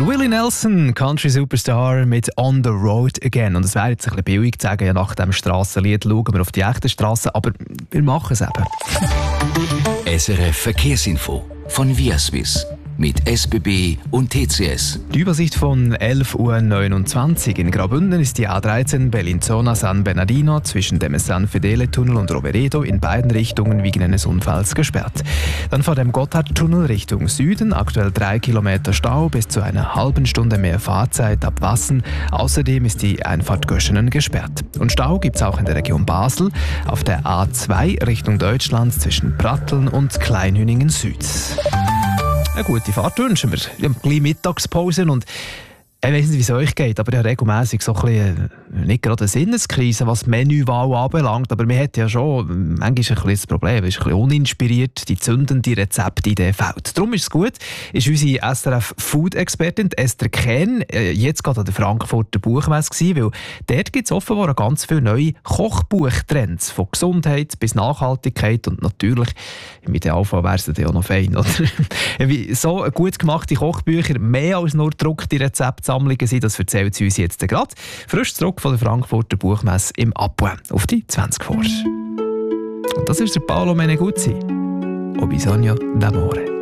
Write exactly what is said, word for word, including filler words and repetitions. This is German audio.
Willie Nelson, Country Superstar mit On the Road Again. Und es wäre jetzt ein bisschen billig zu sagen, ja, nach dem Strassenlied schauen wir auf die echten Strassen, aber wir machen es eben. S R F Verkehrsinfo von Viaswiss mit S B B und T C S. Die Übersicht von elf Uhr neunundzwanzig. In Graubünden ist die A dreizehn Bellinzona-San Bernardino zwischen dem San Fedele-Tunnel und Roveredo in beiden Richtungen wegen eines Unfalls gesperrt. Dann vor dem Gotthardtunnel Richtung Süden, aktuell drei Kilometer Stau, bis zu einer halben Stunde mehr Fahrzeit ab Wassen. Außerdem ist die Einfahrt Göschenen gesperrt. Und Stau gibt es auch in der Region Basel, auf der A zwei Richtung Deutschland zwischen Pratteln und Kleinhüningen Süd. Eine gute Fahrt wünschen wir. Wir haben gleich Mittagspause und ich weiss nicht, wie es euch geht, aber ich habe regelmässig so ein bisschen, nicht gerade eine Sinneskrise, was die Menüwahl anbelangt, aber man hat ja schon manchmal ein bisschen das Problem, es ist ein bisschen uninspiriert, die zündende Rezeptidee fehlt. Darum ist es gut, ist unsere S R F-Food-Expertin Esther Kern jetzt gerade an der Frankfurter Buchmesse gewesen, weil dort gibt es offenbar ganz viele neue Kochbuchtrends, von Gesundheit bis Nachhaltigkeit und natürlich, im Idealfall wäre es ja auch noch fein, oder? Wie so gut gemachte Kochbücher mehr als nur gedruckte Rezepte sind, das erzählt sie uns jetzt gerade. Frisch zurück von der Frankfurter Buchmesse im Apois auf die zwanzig vor. Und das ist der Paolo Meneguzzi. O bisogno d'amore.